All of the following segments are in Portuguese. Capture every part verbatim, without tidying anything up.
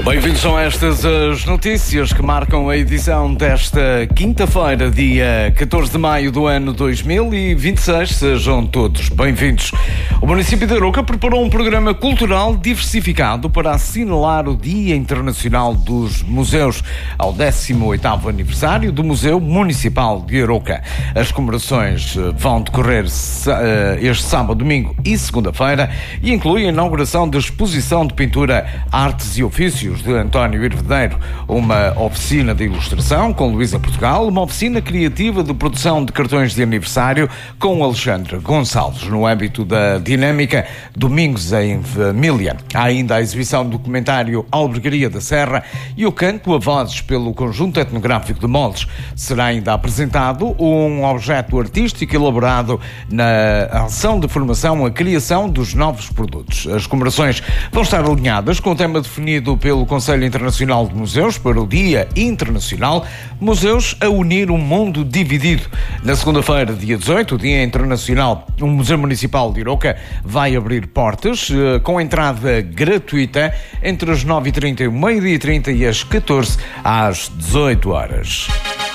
Bem-vindos a estas as notícias que marcam a edição desta quinta-feira, dia catorze de maio do ano dois mil e vinte e seis. Sejam todos bem-vindos. O município de Arouca preparou um programa cultural diversificado para assinalar o Dia Internacional dos Museus, ao décimo oitavo aniversário do Museu Municipal de Arouca. As comemorações vão decorrer este sábado, domingo e segunda-feira e incluem a inauguração da exposição de pintura, artes e ofícios de António Hervedeiro, uma oficina de ilustração com Luísa Portugal, uma oficina criativa de produção de cartões de aniversário com Alexandre Gonçalves, no âmbito da dinâmica Domingos em Família. Há ainda a exibição do documentário Albergaria da Serra e o canto a vozes pelo Conjunto Etnográfico de Moldes. Será ainda apresentado um objeto artístico elaborado na ação de formação a criação dos novos produtos. As comemorações vão estar alinhadas com o tema definido pelo Conselho Internacional de Museus para o Dia Internacional Museus a unir um mundo dividido. Na segunda-feira, dia dezoito, o Dia Internacional, o Museu Municipal de Arouca vai abrir portas uh, com entrada gratuita entre as nove e trinta e o meio-dia e trinta e as catorze às dezoito horas.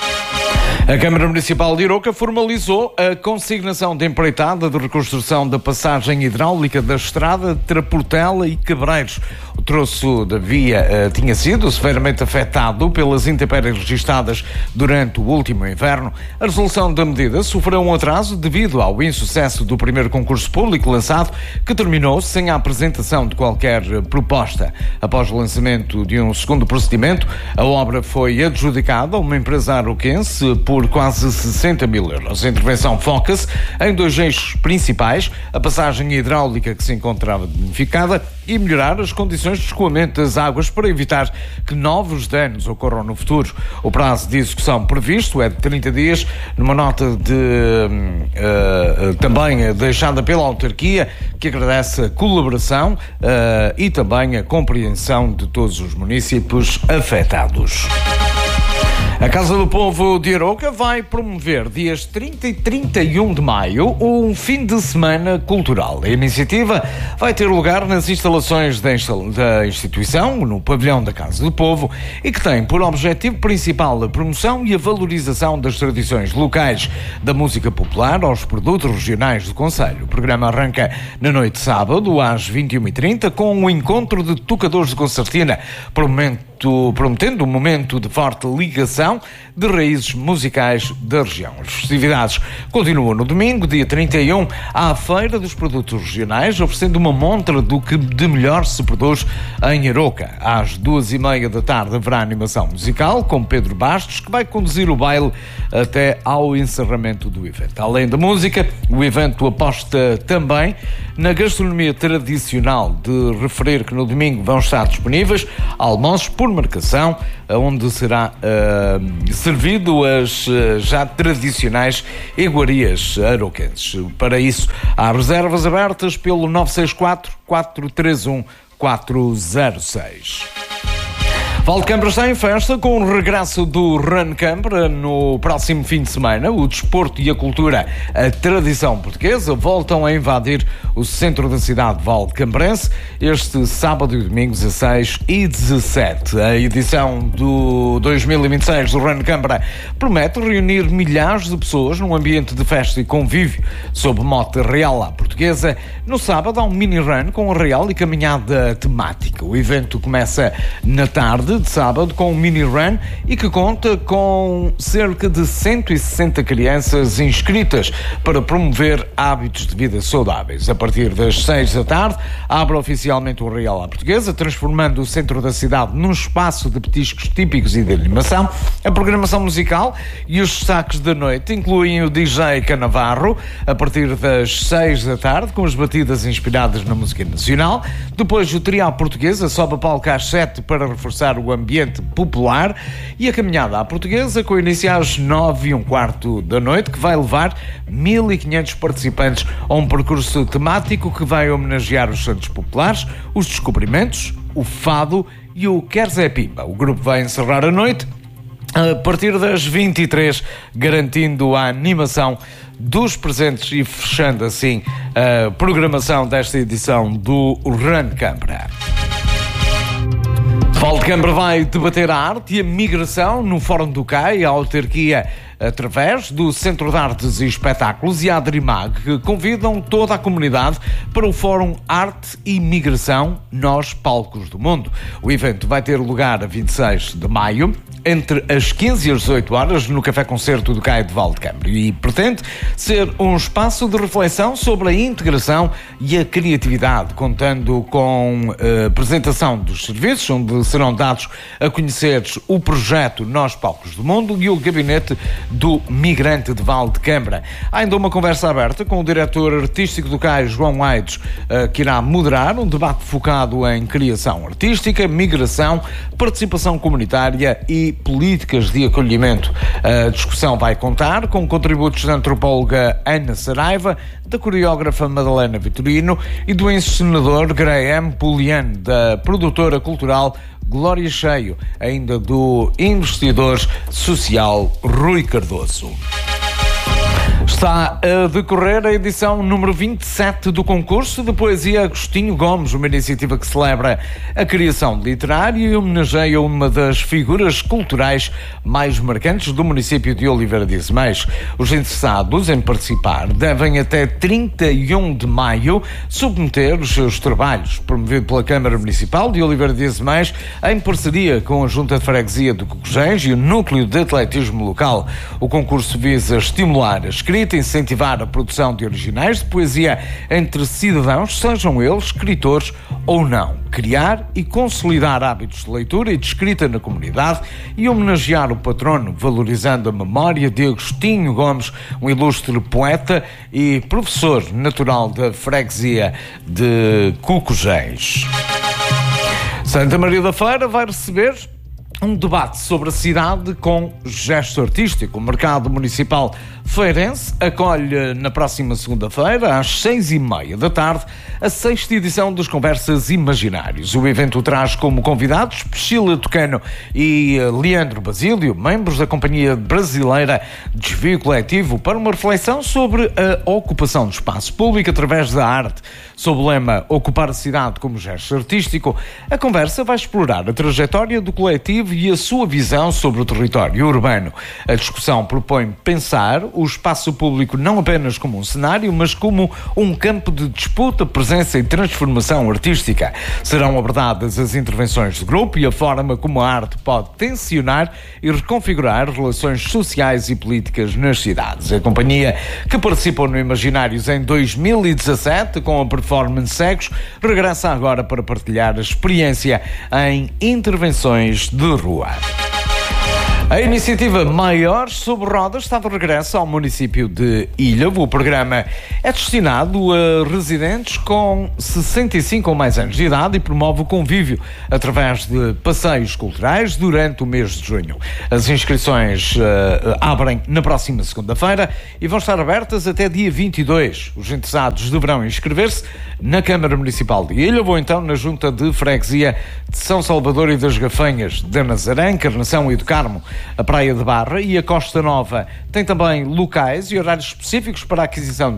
A Câmara Municipal de Arouca formalizou a consignação de empreitada de reconstrução da passagem hidráulica da estrada de Traportela e Cabreiros. O troço da via uh, tinha sido severamente afetado pelas intempéries registadas durante o último inverno. A resolução da medida sofreu um atraso devido ao insucesso do primeiro concurso público lançado, que terminou sem a apresentação de qualquer proposta. Após o lançamento de um segundo procedimento, a obra foi adjudicada a uma empresa arauquense por quase sessenta mil euros. A intervenção foca-se em dois eixos principais: a passagem hidráulica que se encontrava danificada e melhorar as condições de escoamento das águas para evitar que novos danos ocorram no futuro. O prazo de execução previsto é de trinta dias, numa nota de uh, uh, também deixada pela autarquia, que agradece a colaboração uh, e também a compreensão de todos os municípios afetados. A Casa do Povo de Arouca vai promover dias trinta e trinta e um de maio um fim de semana cultural. A iniciativa vai ter lugar nas instalações da instituição, no pavilhão da Casa do Povo, e que tem por objetivo principal a promoção e a valorização das tradições locais, da música popular aos produtos regionais do concelho. O programa arranca na noite de sábado, às vinte e uma e trinta, com um encontro de tocadores de concertina, prometendo um momento de forte ligação de raízes musicais da região. As festividades continuam no domingo, dia trinta e um, à Feira dos Produtos Regionais, oferecendo uma montra do que de melhor se produz em Arouca. Às duas e meia da tarde haverá animação musical com Pedro Bastos, que vai conduzir o baile até ao encerramento do evento. Além da música, o evento aposta também na gastronomia tradicional, de referir que no domingo vão estar disponíveis almoços por marcação, onde será uh, servido as uh, já tradicionais iguarias arouquenses. Para isso, há reservas abertas pelo nove seis quatro, quatro três um, quatro zero seis. Valdecambra está em festa com o regresso do Run Cambra no próximo fim de semana. O desporto e a cultura, a tradição portuguesa, voltam a invadir o centro da cidade valdecambrense este sábado e domingo, dezasseis e dezassete. A edição do dois mil e vinte e seis do Run Cambra promete reunir milhares de pessoas num ambiente de festa e convívio sob mote Real à Portuguesa. No sábado há um mini-run com real e caminhada temática. O evento começa na tarde de sábado com um mini-run e que conta com cerca de cento e sessenta crianças inscritas para promover hábitos de vida saudáveis. A partir das seis da tarde, abre oficialmente o Real à Portuguesa, transformando o centro da cidade num espaço de petiscos típicos e de animação. A programação musical e os destaques da noite incluem o D J Canavarro, a partir das seis da tarde, com as batidas inspiradas na música nacional. Depois, o Trio à Portuguesa sobe a palco às sete para reforçar o ambiente popular, e a caminhada à Portuguesa, com início às nove e um quarto da noite, que vai levar mil e quinhentos participantes a um percurso temático que vai homenagear os santos populares, os descobrimentos, o fado e o Quer Zé Pimba. O grupo vai encerrar a noite a partir das vinte e três, garantindo a animação dos presentes e fechando assim a programação desta edição do Run Cambra. Volta Câmara vai debater a arte e a migração no Fórum do Cai, a autarquia, através do Centro de Artes e Espetáculos e a Adrimag, que convidam toda a comunidade para o Fórum Arte e Migração Nós Palcos do Mundo. O evento vai ter lugar a vinte e seis de maio, entre as quinze e as dezoito horas, no Café Concerto do Cai de Valdecâmara, e pretende ser um espaço de reflexão sobre a integração e a criatividade, contando com a apresentação dos serviços, onde serão dados a conhecer o projeto Nós Palcos do Mundo e o gabinete do migrante de Valdecâmara. Há ainda uma conversa aberta com o diretor artístico do Cai, João Aides, que irá moderar um debate focado em criação artística, migração, participação comunitária e políticas de acolhimento. A discussão vai contar com contributos da antropóloga Ana Saraiva, da coreógrafa Madalena Vitorino e do encenador Graham Pulian, da produtora cultural Glória Cheio, ainda do investidor social Rui Cardoso. Está a decorrer a edição número vinte e sete do concurso de poesia Agostinho Gomes, uma iniciativa que celebra a criação literária e homenageia uma das figuras culturais mais marcantes do município de Oliveira de Azeméis. Os interessados em participar devem até trinta e um de maio submeter os seus trabalhos, promovido pela Câmara Municipal de Oliveira de Azeméis, em parceria com a Junta de Freguesia de Cocogés e o Núcleo de Atletismo Local. O concurso visa estimular a escrita, incentivar a produção de originais de poesia entre cidadãos, sejam eles escritores ou não, criar e consolidar hábitos de leitura e de escrita na comunidade e homenagear o patrono, valorizando a memória de Agostinho Gomes, um ilustre poeta e professor natural da freguesia de Cocogés. Santa Maria da Feira vai receber um debate sobre a cidade com gesto artístico. O Mercado Municipal Feirense acolhe na próxima segunda-feira, às seis e meia da tarde, a sexta edição dos Conversas Imaginários. O evento traz como convidados Priscila Tucano e Leandro Basílio, membros da Companhia Brasileira de Desvio Coletivo, para uma reflexão sobre a ocupação do espaço público através da arte. Sob o lema Ocupar a Cidade como Gesto Artístico, a conversa vai explorar a trajetória do coletivo e a sua visão sobre o território urbano. A discussão propõe pensar o espaço público não apenas como um cenário, mas como um campo de disputa, presença e transformação artística. Serão abordadas as intervenções de grupo e a forma como a arte pode tensionar e reconfigurar relações sociais e políticas nas cidades. A companhia, que participou no Imaginários em dois mil e dezassete com a performance Cegos, regressa agora para partilhar a experiência em intervenções de rua. A iniciativa Maiores Sobre Rodas está de regresso ao município de Ilhavo. O programa é destinado a residentes com sessenta e cinco ou mais anos de idade e promove o convívio através de passeios culturais durante o mês de junho. As inscrições uh, abrem na próxima segunda-feira e vão estar abertas até dia vinte e dois. Os interessados deverão inscrever-se na Câmara Municipal de Ilhavo ou então na Junta de Freguesia de São Salvador e das Gafanhas, da Nazaré, Encarnação e do Carmo. A Praia de Barra e a Costa Nova têm também locais e horários específicos para a aquisição de